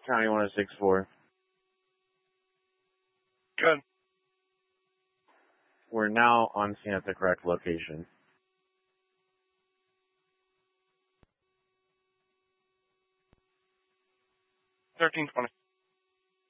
County 1064. Good. We're now on scene at the correct location. 1320.